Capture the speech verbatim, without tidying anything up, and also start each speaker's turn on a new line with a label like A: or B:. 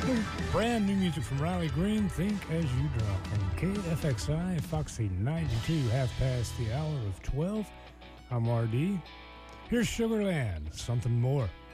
A: Brand new music from Riley Green, Think As You Drop. On K F X I, Foxy ninety-two, half past the hour of twelve. I'm R D. Here's Sugarland, Something More.